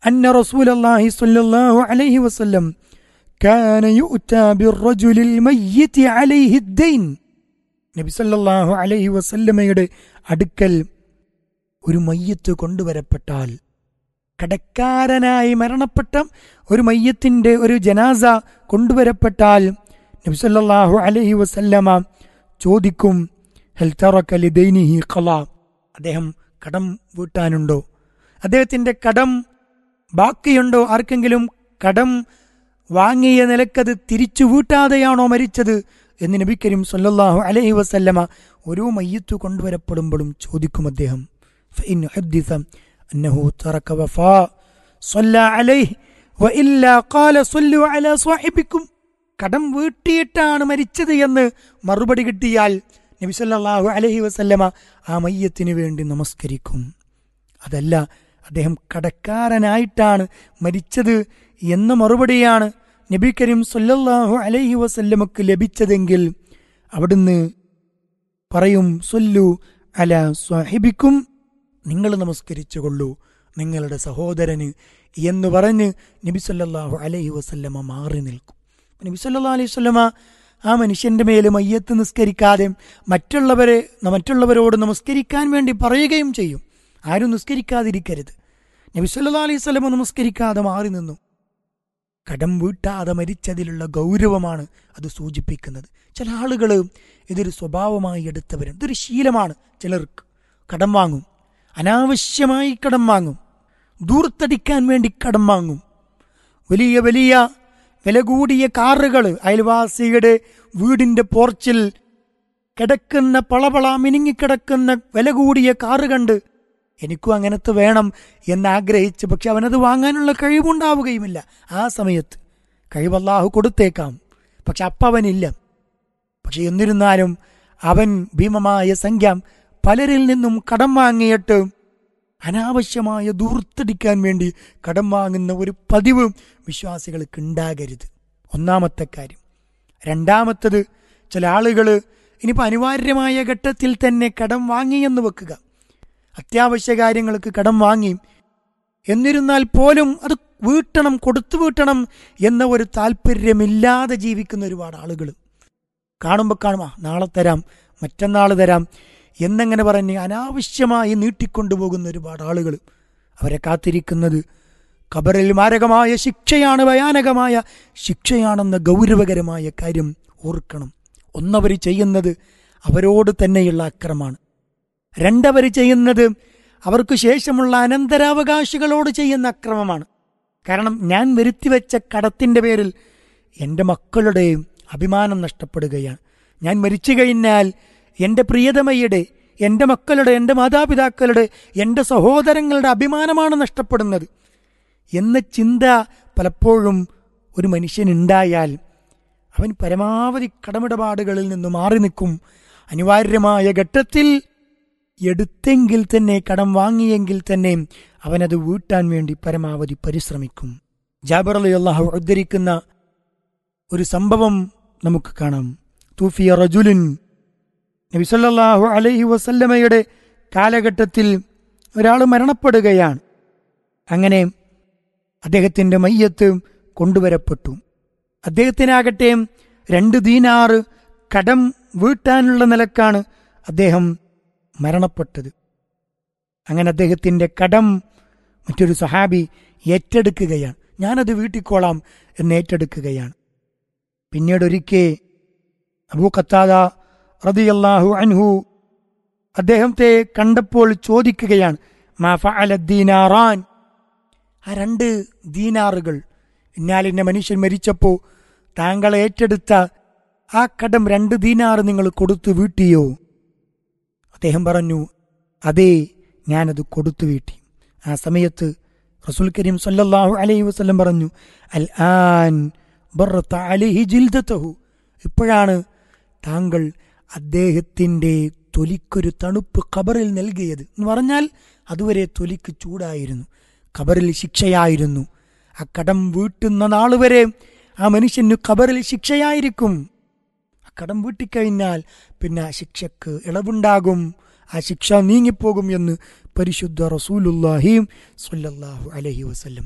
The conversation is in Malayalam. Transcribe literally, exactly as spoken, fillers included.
അന്ന റസൂലല്ലാഹി സ്വല്ലല്ലാഹു അലൈഹി വസല്ലം കാന യുഅ്താ ബിർറജുലിൽ മയ്യിതി അലൈഹി ദൈൻ. നബി സല്ലല്ലാഹു അലൈഹി വസല്ലമയുടെ അടുക്കൽ ഒരു മയ്യത്ത് കൊണ്ടുവരപ്പെട്ടാൽ, കടക്കാരനായി മരണപ്പെട്ട ഒരു മയ്യത്തിന്റെ ഒരു ജനാസ കൊണ്ടുവരപ്പെട്ടാൽ നബി സല്ലല്ലാഹു അലൈഹി വസല്ലമ ചോദിക്കും, ഹൽ തറക ലിദൈനിഹി ഖളാ, അദ്ദേഹം കടം വീട്ടാനുണ്ടോ, അദ്ദേഹത്തിന്റെ കടം ബാക്കിയുണ്ടോ, ആർക്കെങ്കിലും കടം വാങ്ങിയ നിലക്കത് തിരിച്ചു വീട്ടാതെയാണോ മരിച്ചത് എന്ന് നബി കരീം സല്ലല്ലാഹു അലൈഹി വസല്ലമ ഓരോ മയ്യത്ത് കൊണ്ടുവരപ്പെടുമ്പോഴും ചോദിക്കും അദ്ദേഹം. ഫഇൻ ഹദ്ദിസ അന്നഹു തറക വഫാ സ്വല്ല അലൈഹി വഇല്ലാ ഖാല സ്വല്ലു അലാ സ്വഹിബിക്കും, കടം വീട്ടിയിട്ടാണ് മരിച്ചത് എന്ന് മറുപടി കിട്ടിയാൽ നബി സല്ലല്ലാഹു അലൈഹി വസല്ലമ ആ മയ്യത്തിന് വേണ്ടി നമസ്കരിക്കും. അതല്ല, അദ്ദേഹം കടക്കാരനായിട്ടാണ് മരിച്ചത് എന്ന മറുപടിയാണ് നബി കരീം സല്ലല്ലാഹു അലൈഹി വസല്ലമക്ക് ലഭിച്ചതെങ്കിൽ അവിടുന്ന് പറയും, സ്വല്ലു അലാ സ്വഹിബിക്കും, നിങ്ങൾ നമസ്കരിച്ചുകൊള്ളൂ നിങ്ങളുടെ സഹോദരന് എന്ന് പറഞ്ഞ് നബി സല്ലല്ലാഹു അലൈഹി വസല്ലമ മാറി നിൽക്കും. നബി സല്ലല്ലാഹു അലൈഹി വസല്ലമ ആ മനുഷ്യന്റെ മേൽ മയ്യത്ത് നിസ്കരിക്കാതെ മറ്റുള്ളവരെ മറ്റുള്ളവരോട് നമസ്കരിക്കാൻ വേണ്ടി പറയുകയും ചെയ്യും. ആരും നിസ്കരിക്കാതിരിക്കരുത്. നബി സല്ലല്ലാഹു അലൈഹി വസല്ലമ നമസ്കരിക്കാതെ മാറി നിന്നു. കടം വീട്ടാതെ മരിച്ചതിലുള്ള ഗൗരവമാണ് അത് സൂചിപ്പിക്കുന്നത്. ചില ആളുകൾ ഇതൊരു സ്വഭാവമായി എടുത്തവരും, ഇതൊരു ശീലമാണ്. ചിലർക്ക് കടം വാങ്ങും, അനാവശ്യമായി കടം വാങ്ങും, ദൂർത്തടിക്കാൻ വേണ്ടി കടം വാങ്ങും. വലിയ വലിയ വില കൂടിയ കാറുകൾ, അയൽവാസിയുടെ വീടിന്റെ പോർച്ചിൽ കിടക്കുന്ന പളപള മിനുങ്ങിക്കിടക്കുന്ന വില കൂടിയ കാറ് കണ്ട് എനിക്കും അങ്ങനത്തെ വേണം എന്നാഗ്രഹിച്ച്, പക്ഷെ അവനത് വാങ്ങാനുള്ള കഴിവുണ്ടാവുകയുമില്ല. ആ സമയത്ത് കഴിവ് അല്ലാഹു കൊടുത്തേക്കാം, പക്ഷെ അപ്പവനില്ല. പക്ഷെ എന്നിരുന്നാലും അവൻ ഭീമമായ സംഖ്യ പലരിൽ നിന്നും കടം വാങ്ങിയിട്ട് അനാവശ്യമായ ദൂർത്തടിക്കാൻ വേണ്ടി കടം വാങ്ങുന്ന ഒരു പതിവ് വിശ്വാസികൾക്ക് ഉണ്ടാകരുത്. ഒന്നാമത്തെ കാര്യം. രണ്ടാമത്തത്, ചില ആളുകൾ ഇനിയിപ്പോൾ അനിവാര്യമായ ഘട്ടത്തിൽ തന്നെ കടം വാങ്ങിയെന്ന് വെക്കുക, അത്യാവശ്യ കാര്യങ്ങൾക്ക് കടം വാങ്ങി, എന്നിരുന്നാൽ പോലും അത് വീട്ടണം, കൊടുത്തു വീട്ടണം എന്ന ഒരു താല്പര്യമില്ലാതെ ജീവിക്കുന്ന ഒരുപാട് ആളുകൾ കാണുമ്പോൾ കാണും, ആ നാളെ തരാം, മറ്റന്നാൾ തരാം എന്നെങ്ങനെ പറഞ്ഞ് അനാവശ്യമായി നീട്ടിക്കൊണ്ടുപോകുന്ന ഒരുപാട് ആളുകൾ. അവരെ കാത്തിരിക്കുന്നത് ഖബറിൽ മാരകമായ ശിക്ഷയാണ്, ഭയാനകമായ ശിക്ഷയാണെന്ന ഗൗരവകരമായ കാര്യം ഓർക്കണം. ഒന്നവർ ചെയ്യുന്നത് അവരോട് തന്നെയുള്ള അക്രമമാണ്. രണ്ടവർ ചെയ്യുന്നത് അവർക്ക് ശേഷമുള്ള അനന്തരാവകാശികളോട് ചെയ്യുന്ന അക്രമമാണ്. കാരണം ഞാൻ വരുത്തിവെച്ച കടത്തിൻ്റെ പേരിൽ എൻ്റെ മക്കളുടെ അഭിമാനം നഷ്ടപ്പെടുകയാണ്. ഞാൻ മരിച്ചു കഴിഞ്ഞാൽ എൻ്റെ പ്രിയതമയുടെ, എൻ്റെ മക്കളുടെ, എൻ്റെ മാതാപിതാക്കളുടെ, എൻ്റെ സഹോദരങ്ങളുടെ അഭിമാനമാണ് നഷ്ടപ്പെടുന്നത് എന്ന ചിന്ത പലപ്പോഴും ഒരു മനുഷ്യനുണ്ടായാൽ അവൻ പരമാവധി കടമിടപാടുകളിൽ നിന്ന് മാറി നിൽക്കും. അനിവാര്യമായ ഘട്ടത്തിൽ എടുത്തെങ്കിൽ തന്നെ, കടം വാങ്ങിയെങ്കിൽ തന്നെ അവനത് വീട്ടാൻ വേണ്ടി പരമാവധി പരിശ്രമിക്കും. ജാബിർ റളിയല്ലാഹു അൻഹു ഉദ്ധരിക്കുന്ന ഒരു സംഭവം നമുക്ക് കാണാം. തൂഫിയ റജുലുൻ, നബി സല്ലല്ലാഹു അലൈഹി വസല്ലമയുടെ കാലഘട്ടത്തിൽ ഒരാൾ മരണപ്പെടുകയാണ്. അങ്ങനെ അദ്ദേഹത്തിൻ്റെ മയ്യത്ത് കൊണ്ടുവരപ്പെട്ടു. അദ്ദേഹത്തിനാകട്ടെ രണ്ട് ദീനാറ് കടം വീട്ടാനുള്ള നിലക്കാണ് അദ്ദേഹം മരണപ്പെട്ടത്. അങ്ങനെ അദ്ദേഹത്തിൻ്റെ കടം മറ്റൊരു സഹാബി ഏറ്റെടുക്കുകയാണ്. ഞാനത് വീട്ടിക്കോളാം എന്ന് ഏറ്റെടുക്കുകയാണ്. പിന്നീട് ഒരിക്കൽ അബൂ ഖത്താദ റളിയല്ലാഹു അൻഹു അദ്ദേഹത്തെ കണ്ടപ്പോൾ ചോദിക്കുകയാണ്, മാ ഫഅല ദീനാറാൻ, ആ രണ്ട് ദീനാറുകൾ, ഇന്നാലിൻ്റെ മനുഷ്യൻ മരിച്ചപ്പോൾ താങ്കൾ ഏറ്റെടുത്ത ആ കടം രണ്ട് ദീനാറ് നിങ്ങൾ കൊടുത്തു വീട്ടിയോ? അദ്ദേഹം പറഞ്ഞു, അതേ, ഞാനത് കൊടുത്തു വീട്ടി. ആ സമയത്ത് റസൂൽ കരീം സല്ലല്ലാഹു അലൈഹി വസല്ലം പറഞ്ഞു, അൽ ആൻ ബറത അലൈഹി ജിൽദതഹു, ഇപ്പോഴാണ് താങ്കൾ അദ്ദേഹത്തിൻ്റെ തൊലിക്കൊരു തണുപ്പ് ഖബറിൽ നൽകിയത് എന്ന് പറഞ്ഞാൽ അതുവരെ തൊലിക്ക് ചൂടായിരുന്നു, ഖബറിൽ ശിക്ഷയായിരുന്നു. ആ കടം വീട്ടുന്ന നാൾ വരെ ആ മനുഷ്യന് ഖബറിൽ ശിക്ഷയായിരിക്കും. ആ കടം വീട്ടിക്കഴിഞ്ഞാൽ പിന്നെ ആ ശിക്ഷക്ക് ഇളവുണ്ടാകും, ആ ശിക്ഷ നീങ്ങിപ്പോകും എന്ന് പരിശുദ്ധ റസൂലുള്ളാഹി സ്വല്ലല്ലാഹു അലൈഹി വസല്ലം